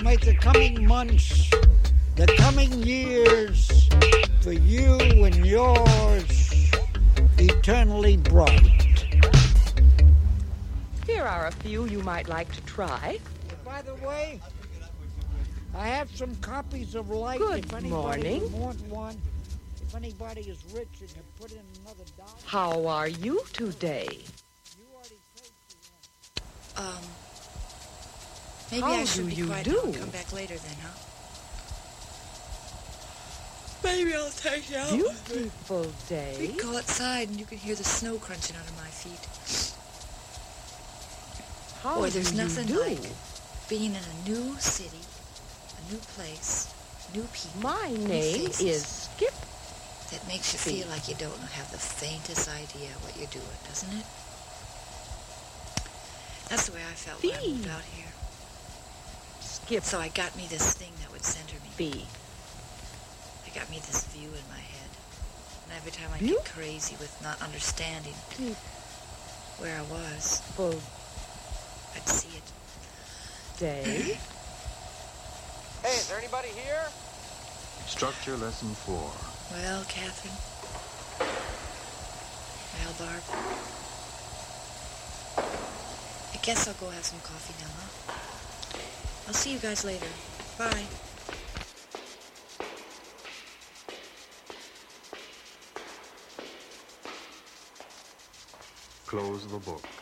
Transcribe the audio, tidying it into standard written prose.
Make the coming months, the coming years, for you and yours, eternally bright. Here are a few you might like to try. By the way, I have some copies of Light. Good if anybody morning. would want one. If anybody is rich and can put in another dollar. How are you today? You already paid for one. Maybe How I should do be you quiet do? now and come back later then, huh? Maybe I'll take you out. Beautiful We day. can go outside and you can hear the snow crunching under my feet. How Boy, there's do you nothing do? like being in a new city, a new place, new people. My new name faces. is Skip. That makes you feel like you don't have the faintest idea what you're doing, doesn't it? That's the way I felt when I moved out here. Skip So I got me this thing that would center me. B. I got me this view in my head. And every time I View? get crazy with not understanding where I was, Full I'd see it. day. Hey, is there anybody here? Structure lesson 4. Well, Catherine. Well, Barb. I guess I'll go have some coffee now, huh? I'll see you guys later. Bye. Close the book.